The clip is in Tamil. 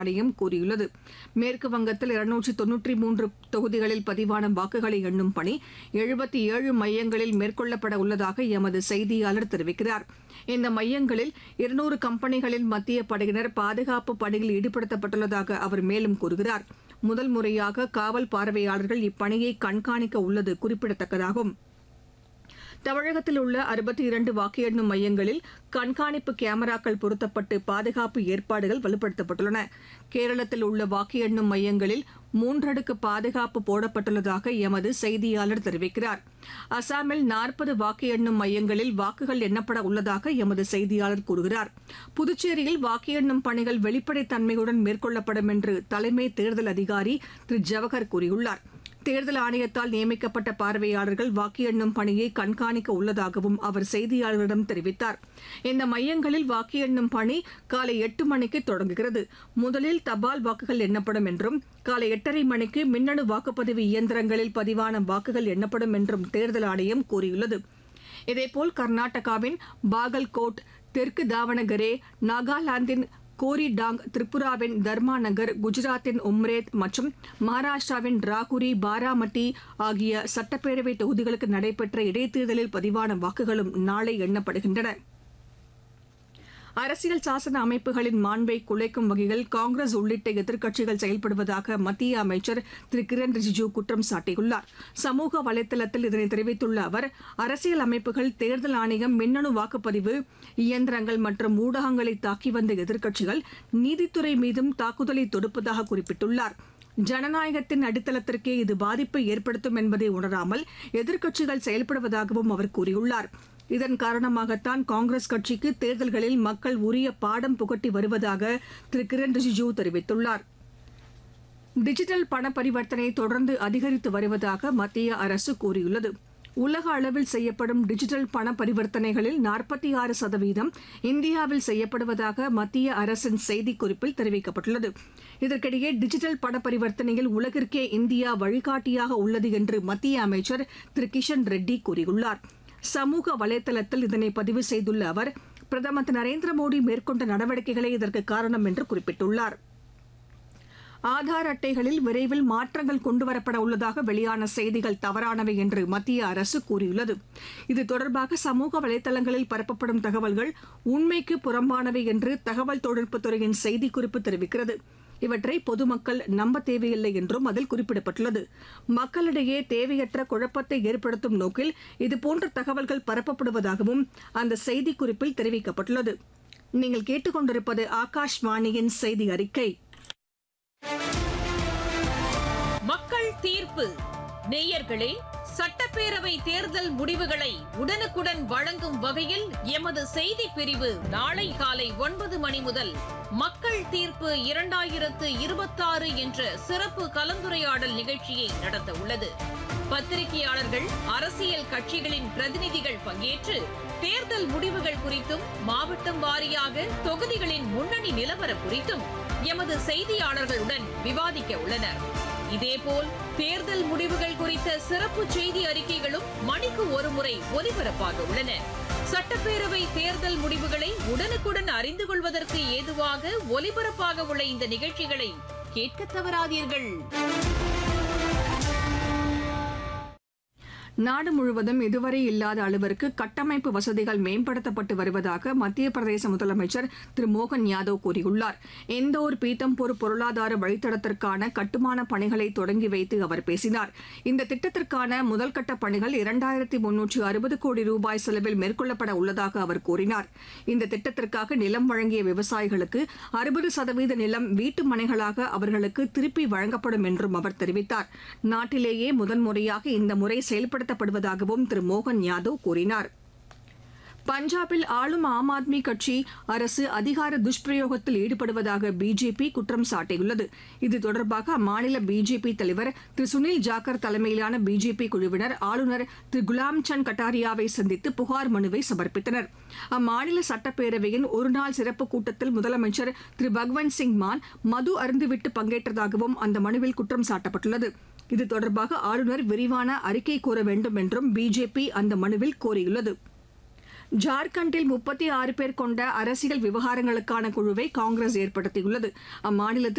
ஆணையம் கூறியுள்ளது. மேற்கு வங்கத்தில் 293 தொகுதிகளில் பதிவான வாக்குகளை எண்ணும் பணி 77 மையங்களில் மேற்கொள்ளப்பட உள்ளதாக எமது செய்தியாளர் தெரிவிக்கிறார். இந்த மையங்களில் 200 கம்பெனிகளின் மத்திய படையினர் பாதுகாப்பு பணியில் ஈடுபடுத்தப்பட்டுள்ளதாக அவர் மேலும் கூறுகிறார். முதல் முறையாக காவல் பார்வையாளர்கள் இப்பணியை கண்காணிக்க உள்ளது குறிப்பிடத்தக்கதாகும். தமிழகத்தில் உள்ள 62 வாக்கு எண்ணும் மையங்களில் கண்காணிப்பு கேமராக்கள் பொருத்தப்பட்டு பாதுகாப்பு ஏற்பாடுகள் வலுப்படுத்தப்பட்டுள்ளன. கேரளத்தில் உள்ள வாக்கு எண்ணும் மையங்களில் 3 அடுக்கு பாதுகாப்பு போடப்பட்டுள்ளதாக எமது செய்தியாளர் தெரிவிக்கிறார். அசாமில் 40 வாக்கு எண்ணும் மையங்களில் வாக்குகள் எண்ணப்பட உள்ளதாக எமது செய்தியாளர் கூறுகிறார். புதுச்சேரியில் வாக்கு எண்ணும் பணிகள் வெளிப்படைத்தன்மையுடன் மேற்கொள்ளப்படும் என்று தலைமை தேர்தல் அதிகாரி திரு ஜவஹர் கூறியுள்ளார். தேர்தல் ஆணையத்தால் நியமிக்கப்பட்ட பார்வையாளர்கள் வாக்கு எண்ணும் பணியை கண்காணிக்க உள்ளதாகவும் அவர் செய்தியாளர்களிடம் தெரிவித்தார். இந்த மையங்களில் வாக்கு எண்ணும் பணி காலை 8 மணிக்கு தொடங்குகிறது. முதலில் தபால் வாக்குகள் எண்ணப்படும் என்றும் காலை 8:30 மணிக்கு மின்னணு வாக்குப்பதிவு இயந்திரங்களில் பதிவான வாக்குகள் எண்ணப்படும் என்றும் தேர்தல் ஆணையம் கூறியுள்ளது. இதேபோல் கர்நாடகாவின் பாகல்கோட், தெற்கு தாவணகரே, நாகாலாந்தின் கோரிடாங், திரிபுராவின் தர்மாநகர், குஜராத்தின் உம்ரேத் மற்றும் மகாராஷ்டிராவின் ராகுரி, பாராமட்டி ஆகிய சட்டப்பேரவை தொகுதிகளுக்கு நடைபெற்ற இடைத்தேர்தலில் பதிவான வாக்குகளும் நாளை எண்ணப்படுகின்றன. அரசியல் சாசன அமைப்புகளின் மாண்பை குலைக்கும் வகையில் காங்கிரஸ் உள்ளிட்ட எதிர்க்கட்சிகள் செயல்படுவதாக மத்திய அமைச்சர் திரு கிரண் ரிஜிஜூ குற்றம் சாட்டியுள்ளார். சமூக வலைதளத்தில் இதனை தெரிவித்துள்ள அவர், அரசியல் அமைப்புகள், தேர்தல் ஆணையம், மின்னணு வாக்குப்பதிவு இயந்திரங்கள் மற்றும் ஊடகங்களை தாக்கி வந்த எதிர்க்கட்சிகள் நீதித்துறை மீதும் தாக்குதலை தொடுப்பதாக குறிப்பிட்டுள்ளார். ஜனநாயகத்தின் அடித்தளத்திற்கே இது பாதிப்பை ஏற்படுத்தும் என்பதை உணராமல் எதிர்க்கட்சிகள் செயல்படுவதாகவும் அவர் கூறியுள்ளார். இதன் காரணமாகத்தான் காங்கிரஸ் கட்சிக்கு தேர்தல்களில் மக்கள் உரிய பாடம் புகட்டி வருவதாக திரு கிரண் ரிஜிஜூ தெரிவித்துள்ளார். டிஜிட்டல் பண பரிவர்த்தனை தொடர்ந்து அதிகரித்து வருவதாக மத்திய அரசு கூறியுள்ளது. உலக அளவில் செய்யப்படும் டிஜிட்டல் பண பரிவர்த்தனைகளில் 46% இந்தியாவில் செய்யப்படுவதாக மத்திய அரசின் செய்திக்குறிப்பில் தெரிவிக்கப்பட்டுள்ளது. இதற்கிடையே டிஜிட்டல் பண பரிவர்த்தனையில் உலகிற்கே இந்தியா வழிகாட்டியாக உள்ளது என்று மத்திய அமைச்சர் திரு கிஷன் ரெட்டி கூறியுள்ளார். சமூக வலைதளத்தில் இதனை பதிவு செய்துள்ள அவர், பிரதமர் திரு நரேந்திர மோடி மேற்கொண்ட நடவடிக்கைகளே இதற்கு காரணம் என்று குறிப்பிட்டுள்ளார். ஆதார் அட்டைகளில் விரைவில் மாற்றங்கள் கொண்டுவரப்பட உள்ளதாக வெளியான செய்திகள் தவறானவை என்று மத்திய அரசு கூறியுள்ளது. இது தொடர்பாக சமூக வலைதளங்களில் பரப்பப்படும் தகவல்கள் உண்மைக்கு புறம்பானவை என்று தகவல் தொழில்நுட்பத்துறையின் செய்திக்குறிப்பு தெரிவிக்கிறது. இவற்றை பொதுமக்கள் நம்ப தேவையில்லை என்றும் அதில் குறிப்பிடப்பட்டுள்ளது. மக்களிடையே தேவையற்ற குழப்பத்தை ஏற்படுத்தும் நோக்கில் இதுபோன்ற தகவல்கள் பரப்பப்படுவதாகவும் அந்த செய்திக்குறிப்பில் தெரிவிக்கப்பட்டுள்ளது. நீங்கள் கேட்டுக்கொண்டிருப்பது ஆகாஷ்வாணியின் செய்தி அறிக்கை. மக்கள் தீர்ப்பு. நேயர்களே, சட்டப்பேரவை தேர்தல் முடிவுகளை உடனுக்குடன் வழங்கும் வகையில் எமது செய்தி பிரிவு நாளை காலை 9 மணி முதல் மக்கள் தீர்ப்பு 2026 என்ற சிறப்பு கலந்துரையாடல் நிகழ்ச்சியை நடத்த உள்ளது. பத்திரிகையாளர்கள், அரசியல் கட்சிகளின் பிரதிநிதிகள் பங்கேற்று தேர்தல் முடிவுகள் குறித்தும், மாவட்டம் வாரியாக தொகுதிகளின் முன்னணி நிலவரம் குறித்தும் எமது செய்தியாளர்களுடன் விவாதிக்க உள்ளனர். இதேபோல் தேர்தல் முடிவுகள் குறித்த சிறப்பு செய்தி அறிக்கைகளும் மணிக்கு ஒருமுறை ஒலிபரப்பாக உள்ளன. சட்டப்பேரவை தேர்தல் முடிவுகளை உடனுக்குடன் அறிந்து கொள்வதற்கு ஏதுவாக ஒலிபரப்பாக உள்ள இந்த நிகழ்ச்சிகளை கேட்க தவறாதீர்கள். நாடு முழுவதும் இதுவரை இல்லாத அளவிற்கு கட்டமைப்பு வசதிகள் மேம்படுத்தப்பட்டு வருவதாக மத்திய பிரதேச முதலமைச்சர் திரு மோகன் யாதவ் கூறியுள்ளார். இந்தோர் பீத்தம்பூர் பொருளாதார வழித்தடத்திற்கான கட்டுமான பணிகளை தொடங்கி வைத்து அவர் பேசினார். இந்த திட்டத்திற்கான முதல்கட்ட பணிகள் 2360 கோடி ரூபாய் செலவில் மேற்கொள்ளப்பட உள்ளதாக அவர் கூறினார். இந்த திட்டத்திற்காக நிலம் வழங்கிய விவசாயிகளுக்கு 60% நிலம் வீட்டு மனைகளாக அவர்களுக்கு திருப்பி வழங்கப்படும் என்றும் அவர் தெரிவித்தார். நாட்டிலேயே முதன்முறையாக இந்த முறை செயல்படுத்தப்படுவதாகவும் திரு மோகன் யாதவ் கூறினார். பஞ்சாபில் ஆளும் ஆம் ஆத்மி கட்சி அரசு அதிகார துஷ்பிரயோகத்தில் ஈடுபடுவதாக பிஜேபி குற்றம் சாட்டியுள்ளது. இது தொடர்பாக அம்மாநில பிஜேபி தலைவர் திரு சுனில் ஜாக்கர் தலைமையிலான பிஜேபி குழுவினர் ஆளுநர் திரு குலாம்சந்த் கட்டாரியாவை சந்தித்து புகார் மனுவை சமர்ப்பித்தனர். அம்மாநில சட்டப்பேரவையின் ஒருநாள் சிறப்பு கூட்டத்தில் முதலமைச்சர் திரு பகவந்த் சிங் மான் மது அருந்துவிட்டு பங்கேற்றதாகவும் அந்த மனுவில் குற்றம் சாட்டப்பட்டுள்ளது. இது தொடர்பாக ஆளுநர் விரிவான அறிக்கை கோர வேண்டும் என்றும் பிஜேபி அந்த மனுவில் கோரியுள்ளது. ஜார்க்கண்டில் 36 பேர் கொண்ட அரசியல் விவகாரங்களுக்கான குழுவை காங்கிரஸ் ஏற்படுத்தியுள்ளது. அம்மாநிலத்தில்